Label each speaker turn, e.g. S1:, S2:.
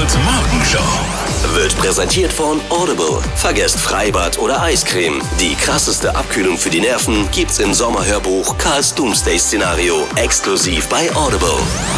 S1: Morgenshow wird präsentiert von Audible. Vergesst Freibad oder Eiscreme. Die krasseste Abkühlung für die Nerven gibt's im Sommerhörbuch Karls Doomsday-Szenario exklusiv bei Audible.